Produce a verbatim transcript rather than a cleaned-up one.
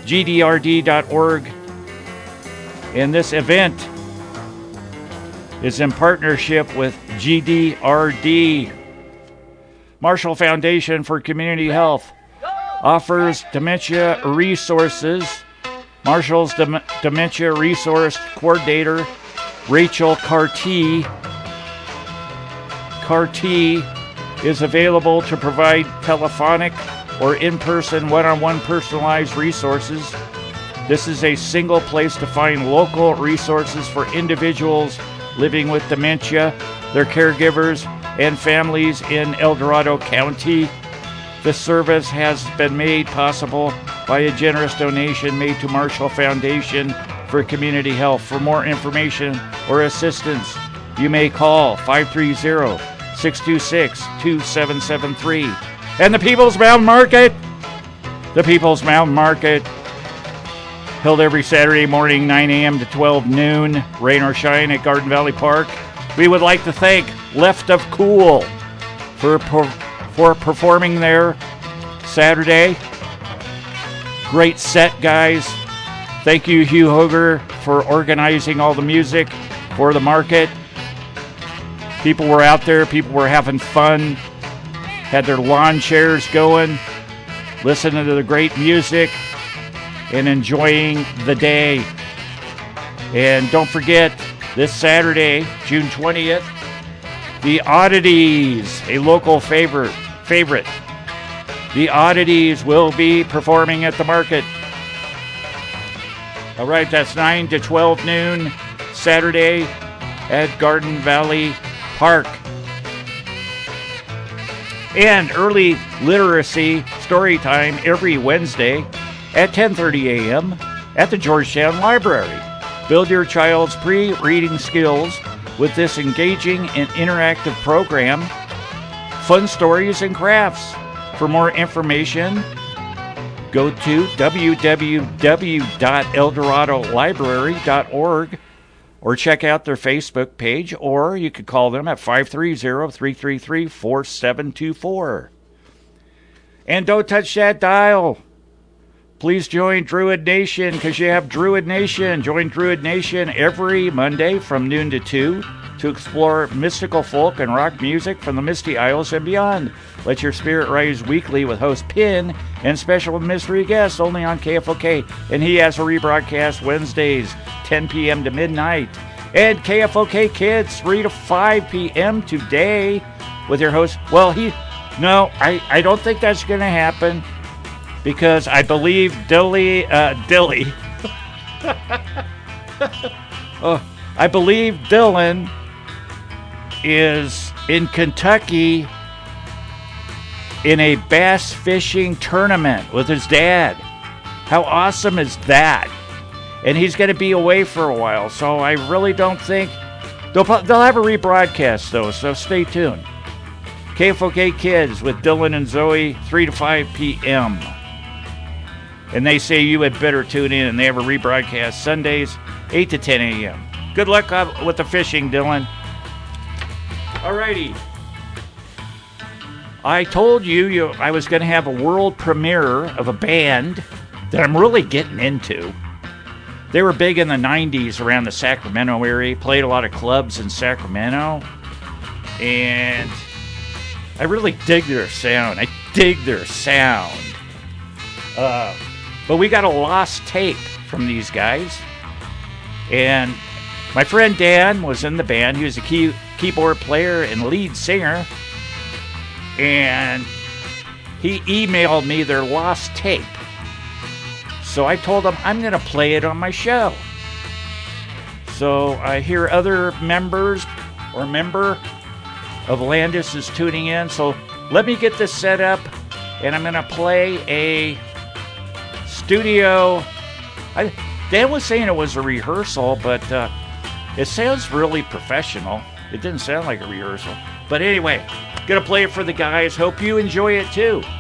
G D R D dot org. And this event is in partnership with G D R D. Marshall Foundation for Community Health offers dementia resources. Marshall's Dem- Dementia Resource Coordinator, Rachel Carty, Carty is available to provide telephonic or in-person one-on-one personalized resources. This is a single place to find local resources for individuals living with dementia, their caregivers, and families in El Dorado County. This service has been made possible by a generous donation made to Marshall Foundation for Community Health. For more information or assistance, you may call five three zero, six two six, two seven seven three. And the People's Mountain Market, the People's Mountain Market, held every Saturday morning, nine a.m. to twelve noon, rain or shine at Garden Valley Park. We would like to thank Left of Cool for for performing there Saturday. Great set, guys. Thank you, Hugh Hoger, for organizing all the music for the market. People were out there. People were having fun. Had their lawn chairs going, listening to the great music, and enjoying the day. And don't forget, this Saturday, June twentieth, the Oddities, a local favorite, favorite. The Oddities will be performing at the market. All right, that's nine to twelve noon, Saturday at Garden Valley Park. And early literacy story time every Wednesday at ten thirty a.m. at the Georgetown Library. Build your child's pre-reading skills with this engaging and interactive program, fun stories and crafts. For more information, go to w w w dot el dorado library dot org or check out their Facebook page, or you could call them at five three zero, three three three, four seven two four. And don't touch that dial. Please join Druid Nation, because you have Druid Nation. Join Druid Nation every Monday from noon to two to explore mystical folk and rock music from the Misty Isles and beyond. Let your spirit rise weekly with host Pin and special mystery guests only on K F O K. And he has a rebroadcast Wednesdays, ten p.m. to midnight. And K F O K Kids, three to five p.m. today with your host. Well, he, no, I, I don't think that's going to happen, because I believe Dilly, uh, Dilly, oh, I believe Dylan is in Kentucky in a bass fishing tournament with his dad. How awesome is that? And he's going to be away for a while, so I really don't think they'll they'll have a rebroadcast though. So stay tuned. K F O K Kids with Dylan and Zoe, three to five p.m. And they say you had better tune in, and they have a rebroadcast Sundays, eight to ten a.m. Good luck with the fishing, Dylan. Alrighty. I told you, you I was going to have a world premiere of a band that I'm really getting into. They were big in the nineties around the Sacramento area, played a lot of clubs in Sacramento, and I really dig their sound. I dig their sound. Uh... But we got a lost tape from these guys. And my friend Dan was in the band. He was a key, keyboard player and lead singer. And he emailed me their lost tape. So I told him I'm going to play it on my show. So I hear other members or member of Landis is tuning in. So let me get this set up. And I'm going to play a studio. I, Dan was saying it was a rehearsal, but uh, it sounds really professional. It didn't sound like a rehearsal. But anyway, gonna play it for the guys. Hope you enjoy it too.